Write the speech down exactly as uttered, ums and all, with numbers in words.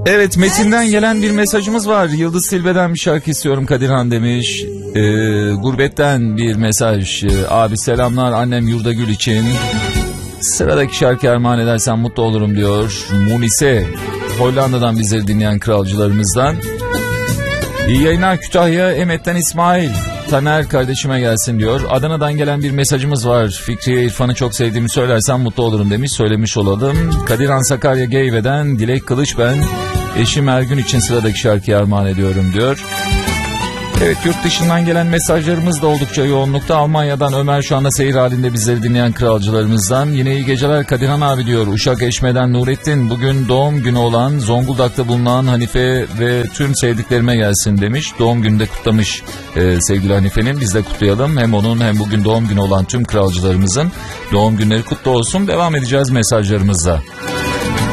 Evet, Metin'den gelen bir mesajımız var. Yıldız Silbe'den bir şarkı istiyorum Kadirhan demiş. Ee, Gurbetten bir mesaj. Ee, abi selamlar annem Yurdagül için. Sıradaki şarkı armağan edersen mutlu olurum diyor. Munise, Hollanda'dan bizleri dinleyen kralcılarımızdan. İyi yayınlar Kütahya, Emet'ten İsmail. Taner kardeşime gelsin diyor. Adana'dan gelen bir mesajımız var. Fikriye İrfan'ı çok sevdiğimi söylersen mutlu olurum demiş. Söylemiş olalım. Kadirhan Sakarya Geyve'den Dilek Kılıç ben. Eşim Ergün için sıradaki şarkıyı armağan ediyorum diyor. Evet, yurt dışından gelen mesajlarımız da oldukça yoğunlukta. Almanya'dan Ömer şu anda seyir halinde bizleri dinleyen kralcılarımızdan. Yine iyi geceler Kadirhan abi diyor. Uşak Eşme'den Nurettin, bugün doğum günü olan Zonguldak'ta bulunan Hanife ve tüm sevdiklerime gelsin demiş. Doğum günü de kutlamış e, sevgili Hanife'nin. Biz de kutlayalım. Hem onun hem bugün doğum günü olan tüm kralcılarımızın doğum günleri kutlu olsun. Devam edeceğiz mesajlarımızla.